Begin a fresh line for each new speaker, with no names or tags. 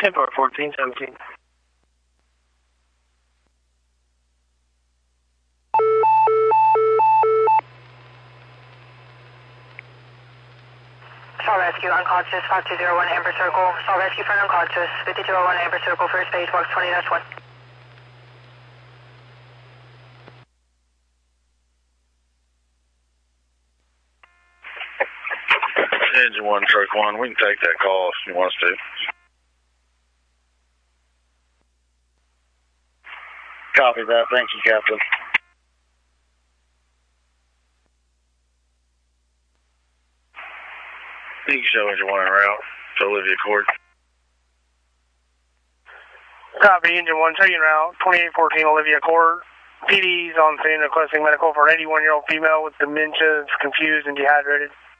10-4, 1417.
Salt Rescue, unconscious, 5201 Amber Circle. Salt Rescue for an unconscious, 5201 Amber Circle, first base, box 20-1.
Engine 1, truck 1, we can take that call if you want us to. Copy that, thank you, Captain. You can show Engine 1 en route to Olivia Court.
Copy, Engine 1, show you en route, 2814 Olivia Court. PD's on scene requesting medical for an 81-year-old female with dementia, confused and dehydrated.